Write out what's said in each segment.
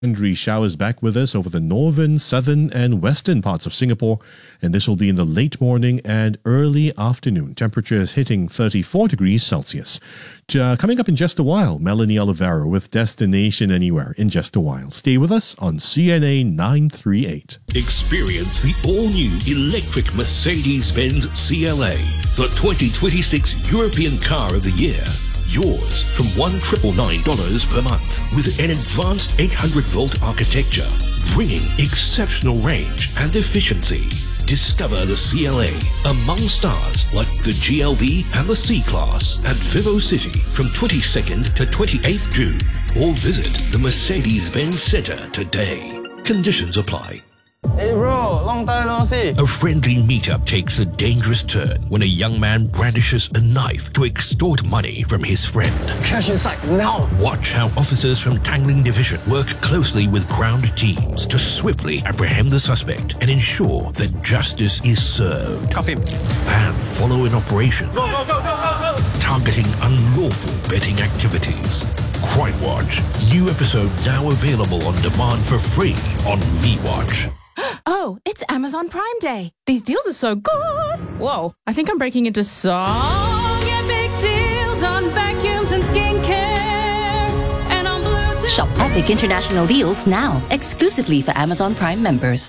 Thundery showers back with us over the northern, southern, and western parts of Singapore, and this will be in the late morning and early afternoon. Temperatures hitting 34 degrees Celsius. Coming up in just a while, Melanie Oliveira with Destination Anywhere in just a while. Stay with us on CNA 938. Experience the all-new electric Mercedes-Benz CLA, the 2026 European Car of the Year. Yours from $1,999 per month with an advanced 800-volt architecture, bringing exceptional range and efficiency. Discover the CLA among stars like the GLB and the C-Class at Vivo City from 22nd to 28th June. Or visit the Mercedes-Benz Center today. Conditions apply. Hey bro, long time no see. A friendly meetup takes a dangerous turn when a young man brandishes a knife to extort money from his friend. Cash inside, now. Watch how officers from Tangling Division work closely with ground teams to swiftly apprehend the suspect and ensure that justice is served. Cuff him. And follow an operation targeting unlawful betting activities. Crime Watch. New episode now available on demand for free on MeWatch. Oh, it's Amazon Prime Day. These deals are so good. Whoa, I think I'm breaking into song epic deals on vacuums and skincare. And on Bluetooth. Shop epic international deals now, exclusively for Amazon Prime members.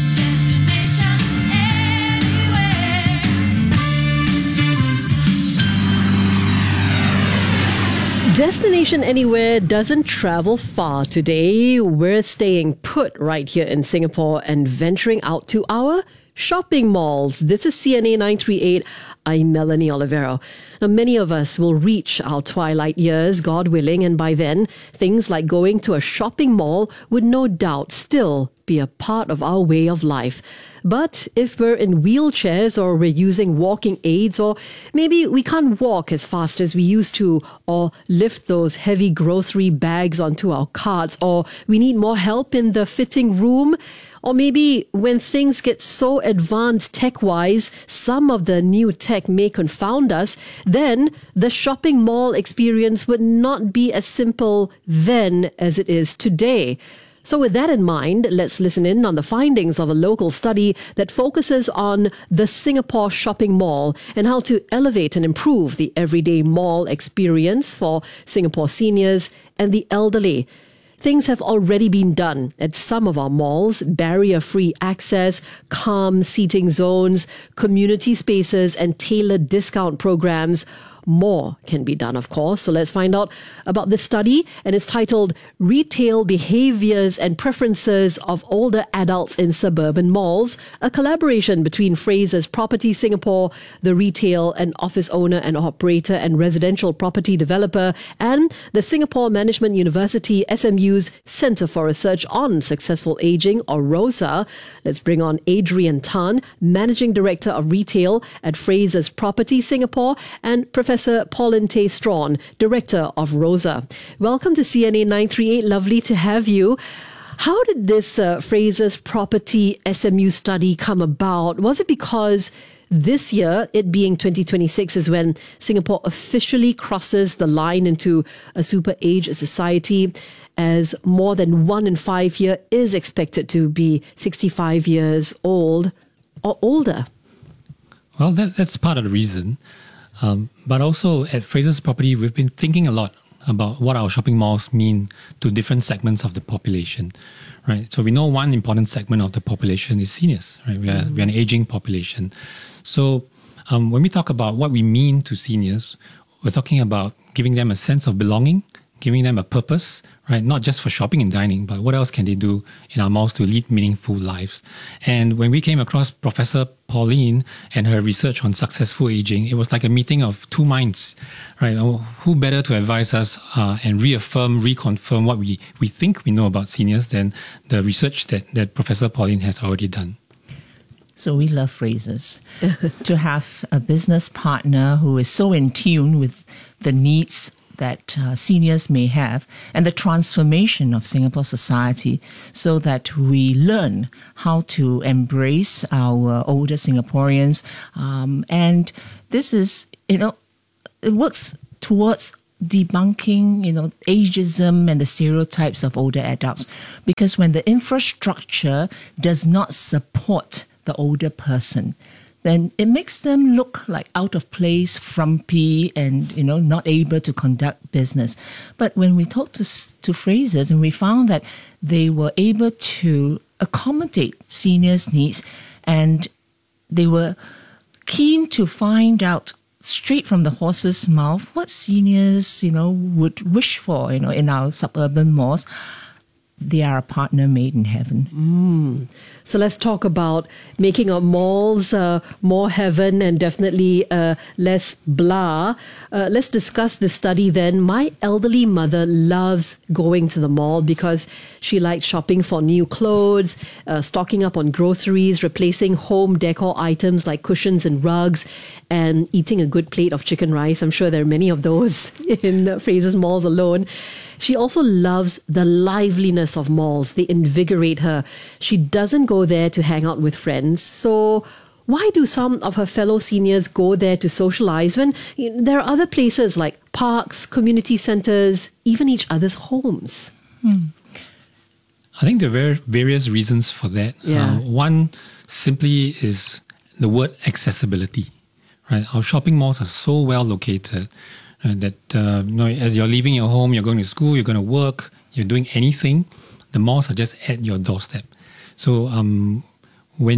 Destination Anywhere doesn't travel far today. We're staying put right here in Singapore and venturing out to our shopping malls. This is CNA 938. I'm Melanie Oliveira. Now, many of us will reach our twilight years, God willing, and by then, things like going to a shopping mall would no doubt still be a part of our way of life. But if we're in wheelchairs or we're using walking aids, or maybe we can't walk as fast as we used to, or lift those heavy grocery bags onto our carts, or we need more help in the fitting room, or maybe when things get so advanced tech-wise, some of the new tech may confound us, then the shopping mall experience would not be as simple then as it is today. So with that in mind, let's listen in on the findings of a local study that focuses on the Singapore shopping mall and how to elevate and improve the everyday mall experience for Singapore seniors and the elderly. Things have already been done at some of our malls: barrier-free access, calm seating zones, community spaces, and tailored discount programs. More can be done, of course. So let's find out about this study, and it's titled Retail Behaviours and Preferences of Older Adults in Suburban Malls, a collaboration between Frasers Property Singapore, the retail and office owner and operator and residential property developer, and the Singapore Management University SMU's Centre for Research on Successful Ageing, or ROSA. Let's bring on Adrian Tan, Managing Director of Retail at Frasers Property Singapore, and Professor Pauline Tay Strawn, Director of ROSA. Welcome to CNA 938. Lovely to have you. How did this Frasers Property SMU study come about? Was it because this year, it being 2026, is when Singapore officially crosses the line into a super age society, as more than 1 in 5 here is expected to be 65 years old or older? Well, that's part of the reason. But also at Frasers Property, we've been thinking a lot about what our shopping malls mean to different segments of the population, right? So we know one important segment of the population is seniors, right? We're an aging population. So when we talk about what we mean to seniors, we're talking about giving them a sense of belonging, giving them a purpose, right? Not just for shopping and dining, but what else can they do in our malls to lead meaningful lives? And when we came across Professor Pauline and her research on successful aging, it was like a meeting of two minds, right? Who better to advise us and reconfirm what we think we know about seniors than the research that Professor Pauline has already done. So we love Frasers. To have a business partner who is so in tune with the needs that seniors may have and the transformation of Singapore society, so that we learn how to embrace our older Singaporeans. And this is, it works towards debunking, ageism and the stereotypes of older adults. Because when the infrastructure does not support the older person, then it makes them look like out of place, frumpy, and not able to conduct business. But when we talked to Frasers, and we found that they were able to accommodate seniors' needs, and they were keen to find out straight from the horse's mouth what seniors would wish for in our suburban malls. They are a partner made in heaven. So let's talk about making our malls more heaven and definitely less blah. Let's discuss this study then. My elderly mother loves going to the mall because she likes shopping for new clothes, stocking up on groceries, replacing home decor items like cushions and rugs, and eating a good plate of chicken rice. I'm sure there are many of those in Frasers malls alone. She also loves the liveliness of malls. They invigorate her. She doesn't go there to hang out with friends. So why do some of her fellow seniors go there to socialize when there are other places like parks, community centers, even each other's homes? I think there are various reasons for that. Yeah. One simply is the word accessibility. Right? Our shopping malls are so well located that as you're leaving your home, you're going to school, you're going to work, you're doing anything, the malls are just at your doorstep. So when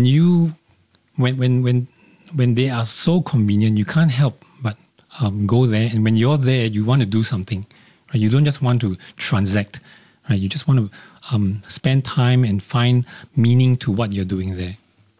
they are so convenient, you can't help but go there. And when you're there, you want to do something. Right? You don't just want to transact. Right? You just want to spend time and find meaning to what you're doing there.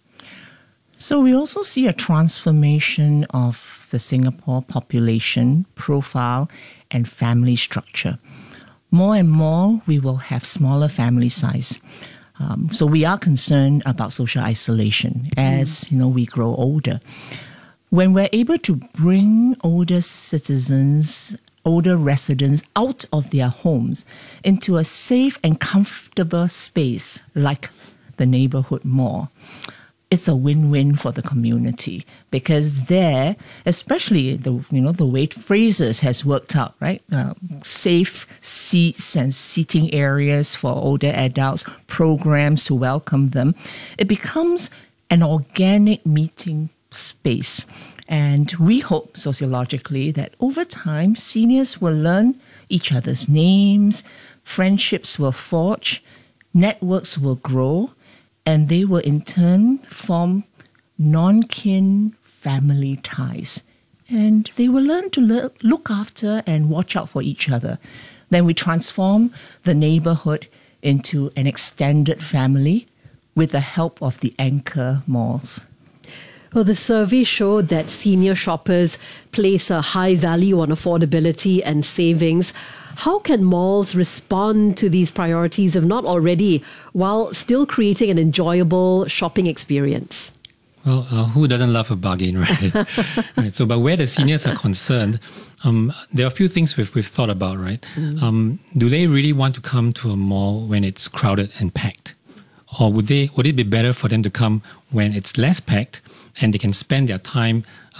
So we also see a transformation of the Singapore population profile and family structure. More and more, we will have smaller family size. So we are concerned about social isolation as we grow older. When we're able to bring older citizens, older residents out of their homes into a safe and comfortable space like the neighborhood mall, it's a win-win for the community, because there, especially the way Frasers has worked out, right? Safe seats and seating areas for older adults, programs to welcome them. It becomes an organic meeting space. And we hope sociologically that over time, seniors will learn each other's names, friendships will forge, networks will grow, and they will in turn form non-kin family ties. And they will learn to look after and watch out for each other. Then we transform the neighborhood into an extended family with the help of the anchor malls. Well, the survey showed that senior shoppers place a high value on affordability and savings. How can malls respond to these priorities, if not already, while still creating an enjoyable shopping experience? Well, who doesn't love a bargain, right? Right. So, but where the seniors are concerned, there are a few things we've thought about, right? Do they really want to come to a mall when it's crowded and packed? Or would it be better for them to come when it's less packed and they can spend their time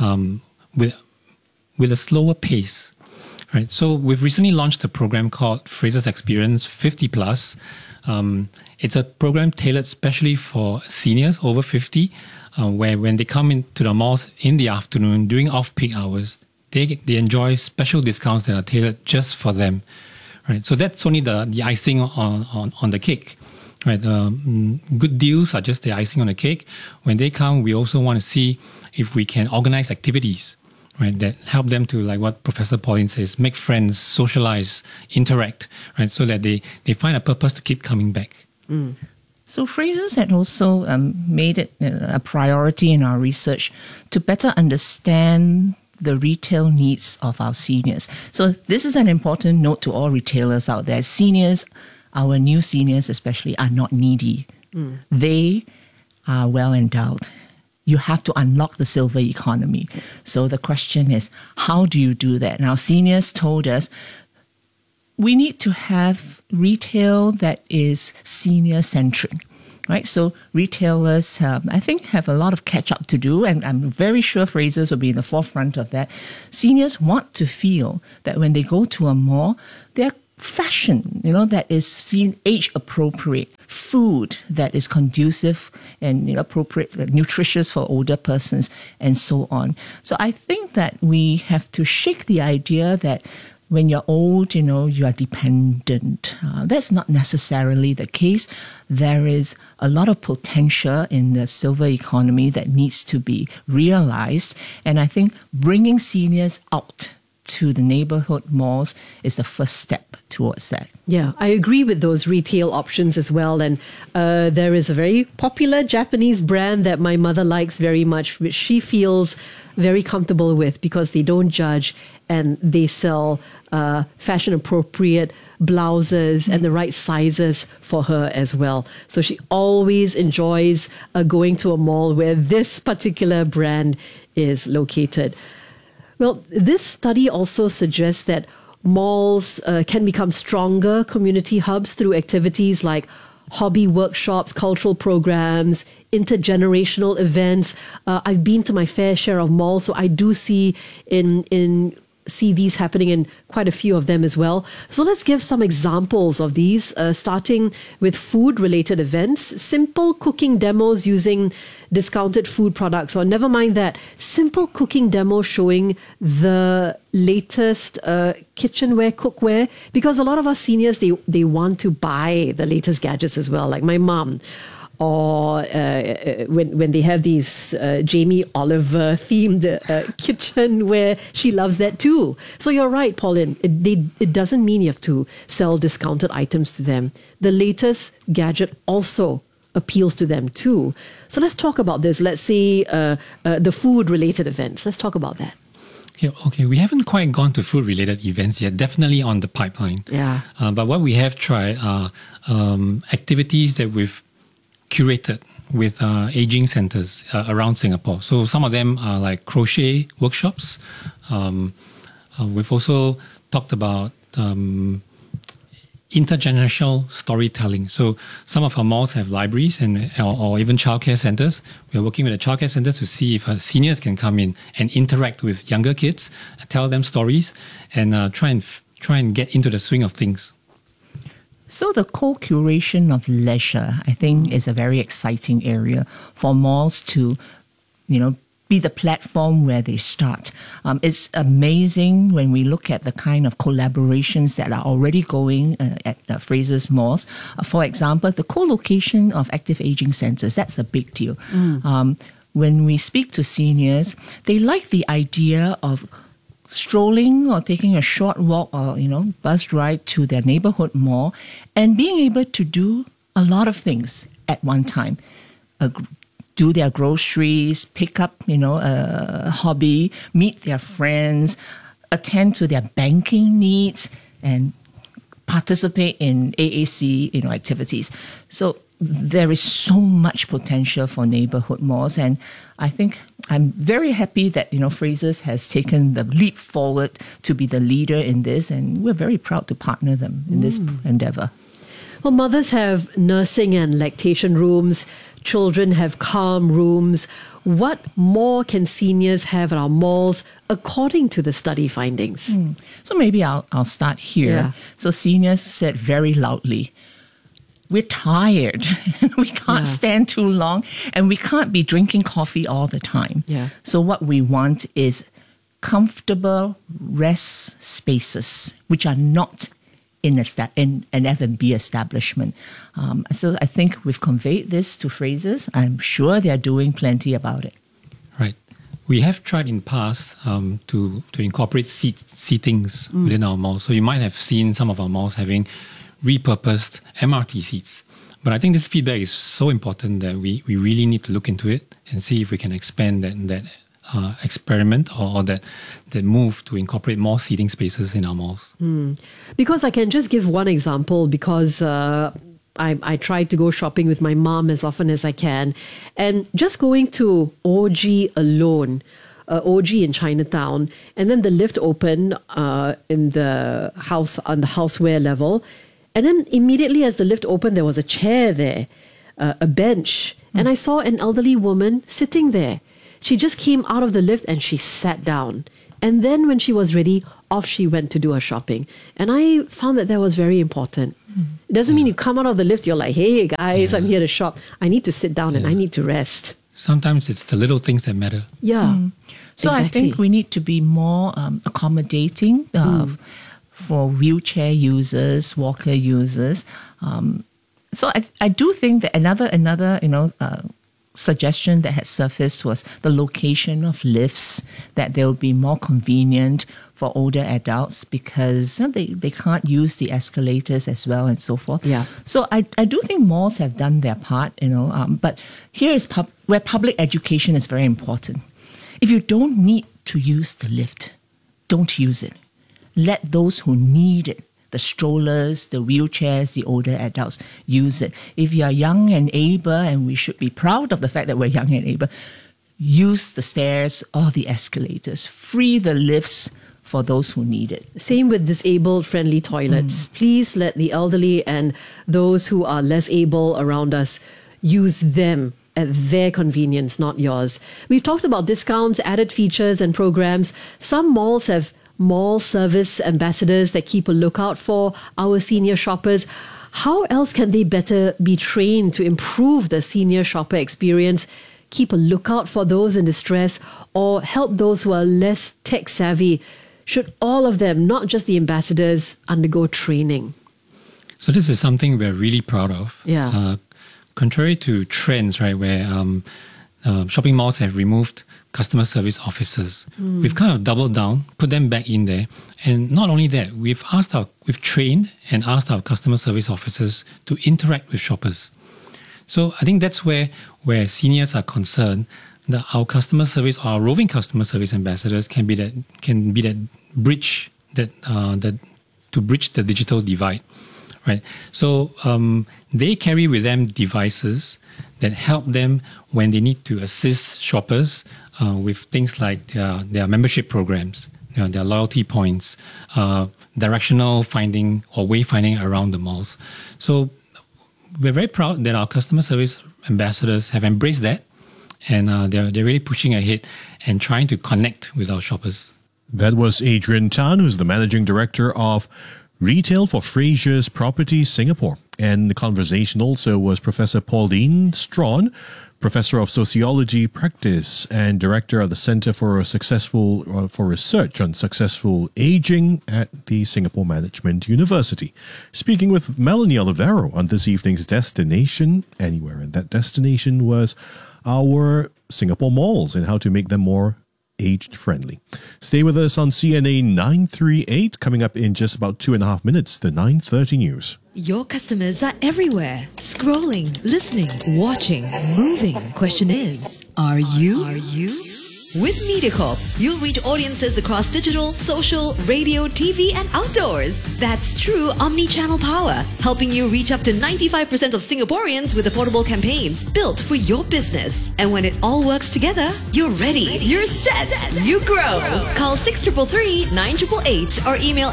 with a slower pace? Right. So we've recently launched a program called Frasers Experience 50 Plus. It's a program tailored specially for seniors over 50, where when they come into the malls in the afternoon during off-peak hours, they enjoy special discounts that are tailored just for them. Right. So that's only the icing on the cake. Right. Good deals are just the icing on the cake. When they come, we also want to see if we can organize activities, right, that help them to, like what Professor Pauline says, make friends, socialize, interact, right, so that they find a purpose to keep coming back. So Frasers had also made it a priority in our research to better understand the retail needs of our seniors. So this is an important note to all retailers out there. Seniors, our new seniors especially, are not needy. They are well endowed. You have to unlock the silver economy. So the question is, how do you do that? Now, seniors told us we need to have retail that is senior-centric. right? So retailers, I think, have a lot of catch up to do, and I'm very sure Frasers will be in the forefront of that. Seniors want to feel that when they go to a mall, they're fashion, that is seen age appropriate, food that is conducive and appropriate, nutritious for older persons, and so on. So I think that we have to shake the idea that when you're old, you are dependent. That's not necessarily the case. There is a lot of potential in the silver economy that needs to be realized. And I think bringing seniors out to the neighborhood malls is the first step towards that. Yeah, I agree with those retail options as well. And there is a very popular Japanese brand that my mother likes very much, which she feels very comfortable with because they don't judge and they sell fashion appropriate blouses and the right sizes for her as well. So she always enjoys going to a mall where this particular brand is located. Well, this study also suggests that malls can become stronger community hubs through activities like hobby workshops, cultural programs, intergenerational events. I've been to my fair share of malls, so I do see these happening in quite a few of them as well. So let's give some examples of these, starting with food-related events, simple cooking demos using discounted food products, or never mind that, simple cooking demos showing the latest kitchenware, cookware, because a lot of our seniors, they want to buy the latest gadgets as well, like my mom. Or when they have these Jamie Oliver themed kitchen where she loves that too. So you're right, Pauline. It doesn't mean you have to sell discounted items to them. The latest gadget also appeals to them too. So let's talk about this. Let's see the food-related events. Let's talk about that. Okay, we haven't quite gone to food-related events yet, definitely on the pipeline. Yeah. But what we have tried are activities that we've curated with aging centers around Singapore. So some of them are like crochet workshops. We've also talked about intergenerational storytelling. So some of our malls have libraries or even childcare centers. We're working with the childcare centers to see if seniors can come in and interact with younger kids, tell them stories, and try and get into the swing of things. So the co-curation of leisure, I think, is a very exciting area for malls to, be the platform where they start. It's amazing when we look at the kind of collaborations that are already going at Frasers malls. For example, the co-location of active aging centers, that's a big deal. When we speak to seniors, they like the idea of strolling or taking a short walk or, bus ride to their neighborhood mall and being able to do a lot of things at one time. Do their groceries, pick up, a hobby, meet their friends, attend to their banking needs, and participate in AAC, activities. So there is so much potential for neighborhood malls, and I think I'm very happy that Frasers has taken the leap forward to be the leader in this, and we're very proud to partner them in this endeavor. Well, mothers have nursing and lactation rooms. Children have calm rooms. What more can seniors have at our malls according to the study findings? So maybe I'll start here. Yeah. So seniors said very loudly, we're tired. We can't stand too long, and we can't be drinking coffee all the time. Yeah. So what we want is comfortable rest spaces, which are not in an F&B establishment. So I think we've conveyed this to Frasers. I'm sure they're doing plenty about it. Right. We have tried in past to incorporate seatings within our malls. So you might have seen some of our malls having repurposed MRT seats. But I think this feedback is so important that we really need to look into it and see if we can expand that experiment or that move to incorporate more seating spaces in our malls. Because I can just give one example, because I try to go shopping with my mom as often as I can, and just going to OG alone, OG in Chinatown, and then the lift opened in the house on the houseware level, and then immediately as the lift opened, there was a chair there. a bench, and I saw an elderly woman sitting there. She just came out of the lift and she sat down. And then when she was ready, off she went to do her shopping. And I found that was very important. It doesn't mean you come out of the lift, you're like, hey guys, I'm here to shop. I need to sit down and I need to rest. Sometimes it's the little things that matter. Yeah. So I think we need to be more accommodating for wheelchair users, walker users. So I do think that another suggestion that had surfaced was the location of lifts, that they'll be more convenient for older adults because they can't use the escalators as well and so forth. Yeah. So I do think malls have done their part, but here is where public education is very important. If you don't need to use the lift, don't use it. Let those who need it, the strollers, the wheelchairs, the older adults, use it. If you are young and able, and we should be proud of the fact that we're young and able, use the stairs or the escalators. Free the lifts for those who need it. Same with disabled-friendly toilets. Please let the elderly and those who are less able around us use them at their convenience, not yours. We've talked about discounts, added features and programs. Some malls have mall service ambassadors that keep a lookout for our senior shoppers. How else can they better be trained to improve the senior shopper experience, keep a lookout for those in distress, or help those who are less tech savvy? Should all of them, not just the ambassadors, undergo training? So this is something we're really proud of. Yeah. Contrary to trends, right, where shopping malls have removed customer service officers, we've kind of doubled down, put them back in there. And not only that, we've trained and asked our customer service officers to interact with shoppers. So I think that's where seniors are concerned, that our customer service or our roving customer service ambassadors can be that bridge to bridge the digital divide, right? So they carry with them devices that help them when they need to assist shoppers with things like their membership programs, their loyalty points, directional finding or wayfinding around the malls. So we're very proud that our customer service ambassadors have embraced that, and they're really pushing ahead and trying to connect with our shoppers. That was Adrian Tan, who's the Managing Director of Retail for Frasers Property Singapore. And the conversation also was Professor Pauline Strawn, Professor of Sociology Practice and Director of the Centre for Research on Successful Aging at the Singapore Management University, speaking with Melanie Olivero on this evening's Destination Anywhere. And that destination was our Singapore malls and how to make them more age-friendly. Stay with us on CNA 938. Coming up in just about 2.5 minutes, the 9:30 news. Your customers are everywhere. Scrolling, listening, watching, moving. Question is, are you? With MediaCorp, you'll reach audiences across digital, social, radio, TV, and outdoors. That's true omni-channel power, helping you reach up to 95% of Singaporeans with affordable campaigns built for your business. And when it all works together, you're ready. You're set. You grow. Call 6333 9888 or email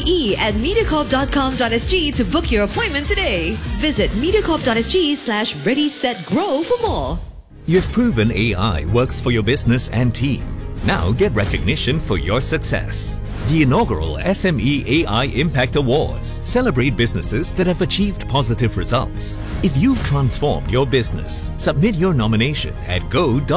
mae@mediacorp.com.sg to book your appointment today. Visit mediacorp.sg/ready-set-grow for more. You've proven AI works for your business and team. Now get recognition for your success. The inaugural SME AI Impact Awards celebrate businesses that have achieved positive results. If you've transformed your business, submit your nomination at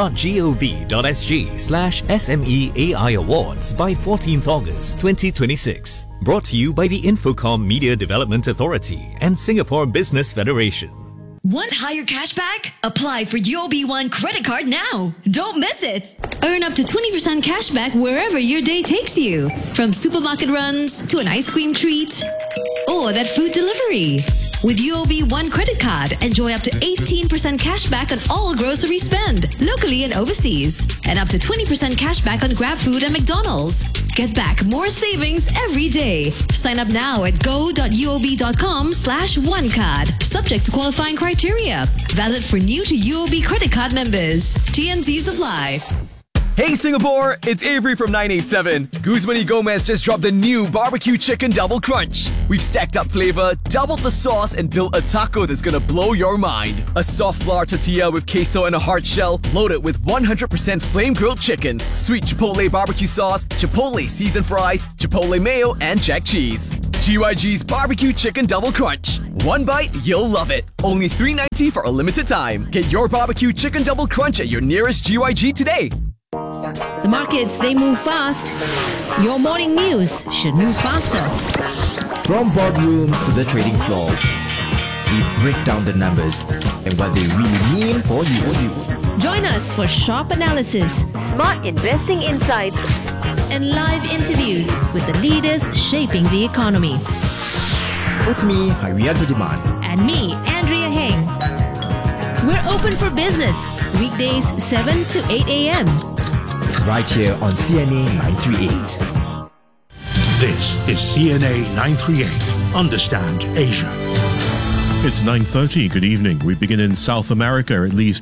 go.gov.sg/SME AI Awards by 14th August 2026. Brought to you by the Infocom Media Development Authority and Singapore Business Federation. Want higher cashback? Apply for UOB One credit card now. Don't miss it. Earn up to 20% cashback wherever your day takes you. From supermarket runs to an ice cream treat or that food delivery. With UOB One credit card, enjoy up to 18% cashback on all grocery spend, locally and overseas. And up to 20% cashback on GrabFood and McDonald's. Get back more savings every day. Sign up now at go.uob.com/onecard. Subject to qualifying criteria. Valid for new to UOB credit card members. TNCs apply. Hey Singapore, it's Avery from 987. Guzman y Gomez just dropped the new barbecue chicken double crunch. We've stacked up flavor, doubled the sauce, and built a taco that's gonna blow your mind. A soft flour tortilla with queso and a hard shell, loaded with 100% flame grilled chicken, sweet chipotle barbecue sauce, chipotle seasoned fries, chipotle mayo, and jack cheese. GYG's barbecue chicken double crunch. One bite, you'll love it. Only $3.90 for a limited time. Get your barbecue chicken double crunch at your nearest GYG today. The markets, they move fast. Your morning news should move faster. From boardrooms to the trading floor, we break down the numbers and what they really mean for you. Join us for sharp analysis, smart investing insights, and live interviews with the leaders shaping the economy. With me, Harianto Demand. And me, Andrea Heng. We're open for business, weekdays 7 to 8 a.m. Right here on CNA 938. This is CNA 938. Understand Asia. It's 9:30. Good evening. We begin in South America. At least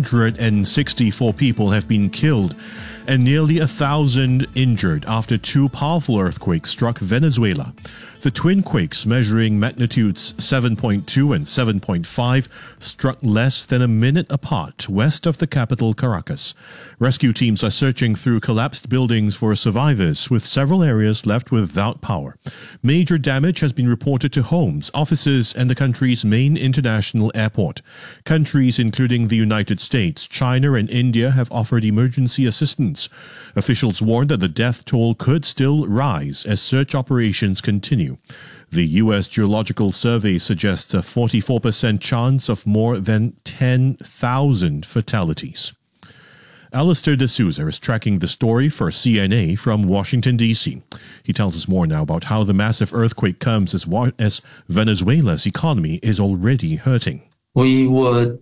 164 people have been killed and nearly 1,000 injured after two powerful earthquakes struck Venezuela. The twin quakes, measuring magnitudes 7.2 and 7.5, struck less than a minute apart west of the capital, Caracas. Rescue teams are searching through collapsed buildings for survivors, with several areas left without power. Major damage has been reported to homes, offices, and the country's main international airport. Countries including the United States, China, and India have offered emergency assistance. Officials warn that the death toll could still rise as search operations continue. The U.S. Geological Survey suggests a 44% chance of more than 10,000 fatalities. Alistair D'Souza is tracking the story for CNA from Washington, D.C. He tells us more now about how the massive earthquake comes as Venezuela's economy is already hurting. We'll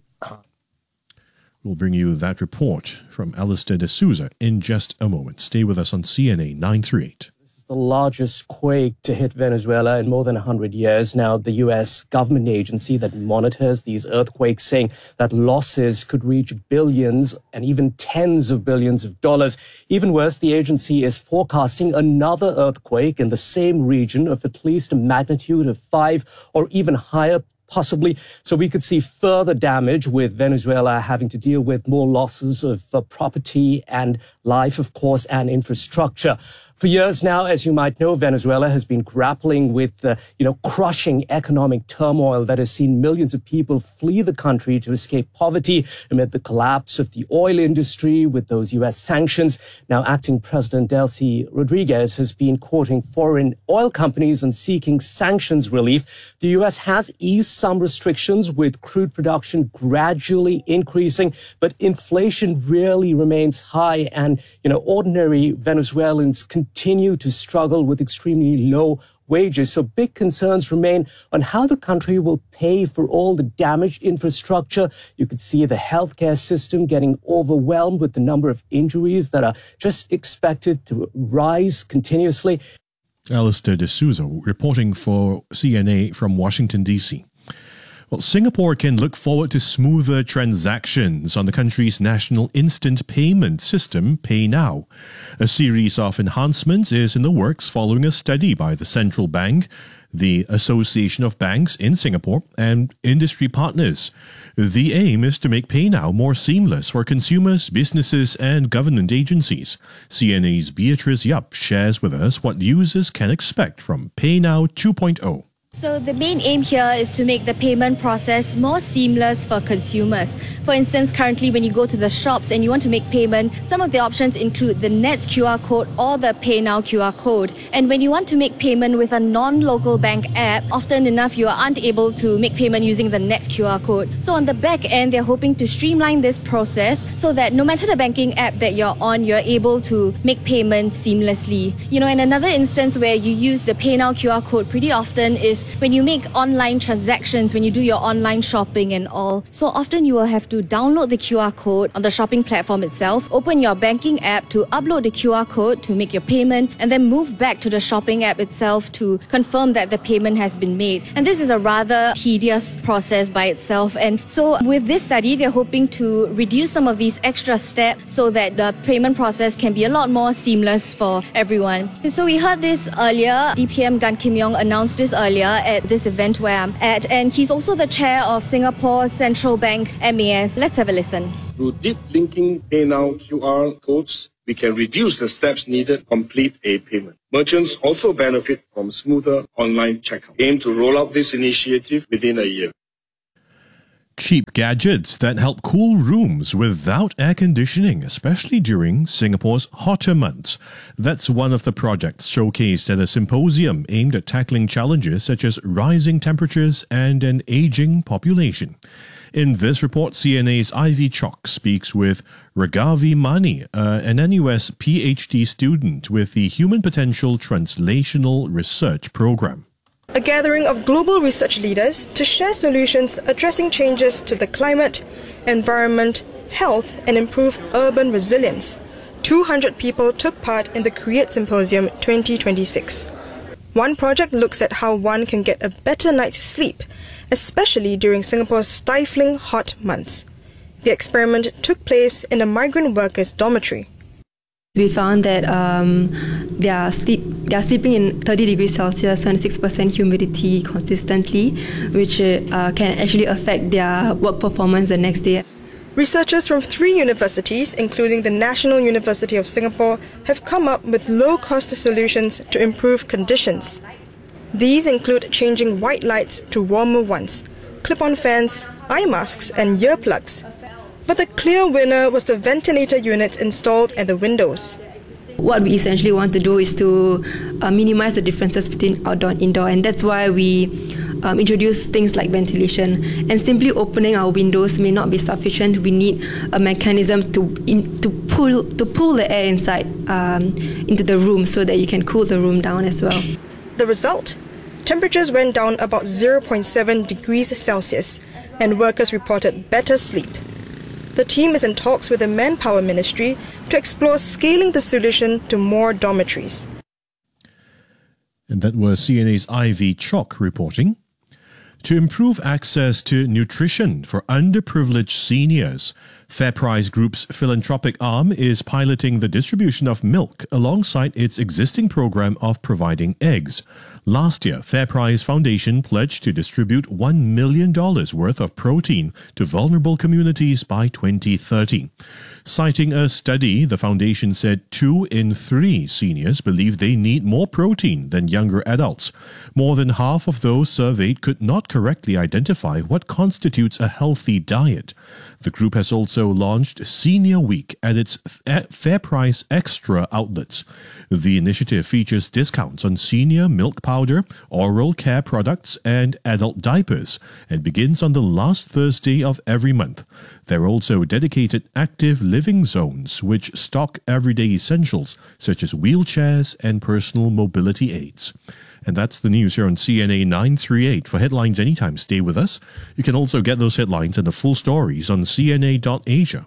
bring you that report from Alistair D'Souza in just a moment. Stay with us on CNA 938. The largest quake to hit Venezuela in more than 100 years. Now, the U.S. government agency that monitors these earthquakes saying that losses could reach billions and even tens of billions of dollars. Even worse, the agency is forecasting another earthquake in the same region of at least a magnitude of 5 or even higher, possibly. So we could see further damage, with Venezuela having to deal with more losses of property and life, of course, and infrastructure. For years now, as you might know, Venezuela has been grappling with, crushing economic turmoil that has seen millions of people flee the country to escape poverty amid the collapse of the oil industry with those U.S. sanctions. Now, acting President Delcy Rodriguez has been courting foreign oil companies and seeking sanctions relief. The U.S. has eased some restrictions, with crude production gradually increasing, but inflation really remains high, and, ordinary Venezuelans continue to struggle with extremely low wages. So big concerns remain on how the country will pay for all the damaged infrastructure. You could see the healthcare system getting overwhelmed with the number of injuries that are just expected to rise continuously. Alistair D'Souza reporting for CNA from Washington, D.C. Well, Singapore can look forward to smoother transactions on the country's national instant payment system, PayNow. A series of enhancements is in the works following a study by the Central Bank, the Association of Banks in Singapore, and industry partners. The aim is to make PayNow more seamless for consumers, businesses, and government agencies. CNA's Beatrice Yap shares with us what users can expect from PayNow 2.0. So the main aim here is to make the payment process more seamless for consumers. For instance, currently when you go to the shops and you want to make payment, some of the options include the NETS QR code or the PayNow QR code. And when you want to make payment with a non-local bank app, often enough you aren't able to make payment using the NETS QR code. So on the back end, they're hoping to streamline this process so that no matter the banking app that you're on, you're able to make payment seamlessly. In another instance where you use the PayNow QR code pretty often is is when you make online transactions, when you do your online shopping and all, so often you will have to download the QR code on the shopping platform itself, open your banking app to upload the QR code to make your payment, and then move back to the shopping app itself to confirm that the payment has been made. And this is a rather tedious process by itself. And so with this study, they're hoping to reduce some of these extra steps so that the payment process can be a lot more seamless for everyone. And so we heard this earlier. DPM Gan Kim Yong announced this earlier at this event where I'm at, and he's also the chair of Singapore Central Bank MAS. Let's have a listen. Through deep linking PayNow QR codes, we can reduce the steps needed to complete a payment. Merchants also benefit from smoother online checkout. Aim to roll out this initiative within a year. Cheap gadgets that help cool rooms without air conditioning, especially during Singapore's hotter months. That's one of the projects showcased at a symposium aimed at tackling challenges such as rising temperatures and an aging population. In this report, CNA's Ivy Chok speaks with Ragavi Mani, an NUS PhD student with the Human Potential Translational Research Program. A gathering of global research leaders to share solutions addressing changes to the climate, environment, health, and improve urban resilience. 200 people took part in the Create Symposium 2026. One project looks at how one can get a better night's sleep, especially during Singapore's stifling hot months. The experiment took place in a migrant workers' dormitory. We found that they are sleeping in 30 degrees Celsius and 6% humidity consistently, which can actually affect their work performance the next day. Researchers from 3 universities, including the National University of Singapore, have come up with low-cost solutions to improve conditions. These include changing white lights to warmer ones, clip-on fans, eye masks and earplugs. But the clear winner was the ventilator units installed at the windows. What we essentially want to do is to minimize the differences between outdoor and indoor, and that's why we introduce things like ventilation. And simply opening our windows may not be sufficient. We need a mechanism to pull the air inside into the room so that you can cool the room down as well. The result? Temperatures went down about 0.7 degrees Celsius, and workers reported better sleep. The team is in talks with the Manpower Ministry to explore scaling the solution to more dormitories. And that was CNA's Ivy Chok reporting. To improve access to nutrition for underprivileged seniors, FairPrice Group's philanthropic arm is piloting the distribution of milk alongside its existing program of providing eggs. Last year, FairPrice Foundation pledged to distribute $1 million worth of protein to vulnerable communities by 2030. Citing a study, the foundation said 2 in 3 seniors believe they need more protein than younger adults. More than half of those surveyed could not correctly identify what constitutes a healthy diet. The group has also launched Senior Week at its FairPrice Extra outlets. The initiative features discounts on senior milk powder, oral care products, and adult diapers, and begins on the last Thursday of every month. There are also dedicated active living zones which stock everyday essentials such as wheelchairs and personal mobility aids. And that's the news here on CNA 938. For headlines anytime, stay with us. You can also get those headlines and the full stories on cna.asia.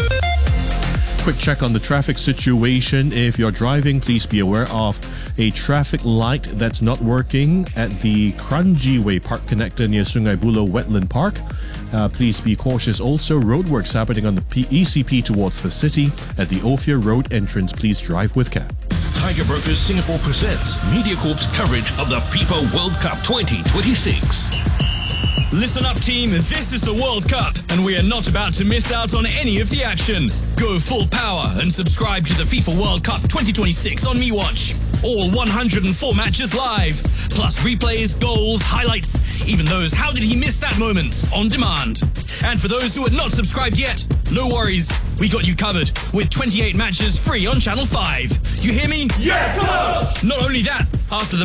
Quick check on the traffic situation. If you're driving, please be aware of a traffic light that's not working at the Kranji Way Park connector near Sungai Buloh Wetland Park. Please be cautious. Also, roadworks happening on the ECP towards the city. At the Ophir Road entrance, please drive with care. Tiger Brokers Singapore presents MediaCorp's coverage of the FIFA World Cup 2026. Listen up, team. This is the World Cup, and we are not about to miss out on any of the action. Go full power and subscribe to the FIFA World Cup 2026 on MeWatch. All 104 matches live, plus replays, goals, highlights, even those "how did he miss that" moments on demand. And for those who are not subscribed yet, no worries. We got you covered with 28 matches free on Channel 5. You hear me? Yes, sir! Not only that, after the